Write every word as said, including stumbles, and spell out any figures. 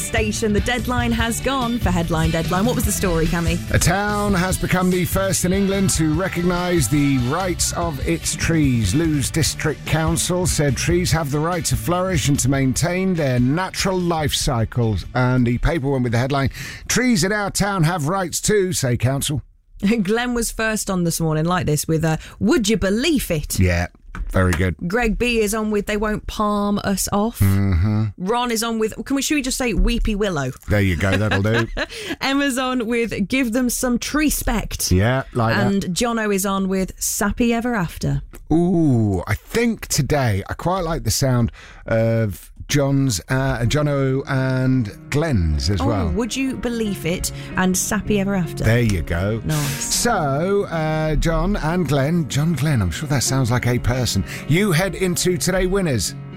station. The deadline has gone for Headline Deadline. What was the story, Cammy? A town has become the first in England to recognise the rights of its trees. Lewes District Council said trees have the right to flourish and to maintain their natural life cycles. And the paper went with the headline, Trees in our town have rights too, say council. Glenn was first on this morning like this with, uh, would you believe it? Yeah, very good. Greg B is on with, they won't palm us off. Mm-hmm. Ron is on with, can we, should we just say Weepy Willow? There you go, that'll do. Emma's on with, give them some tree spect. Yeah, like and that. And Jono is on with, Sappy Ever After. Ooh, I think today I quite like the sound of John's, uh, Jono and Glenn's as oh, well. Would you believe it? And Sappy Ever After. There you go. Nice. So, uh, John and Glenn, John Glenn, I'm sure that sounds like a person. You head into Today Winners.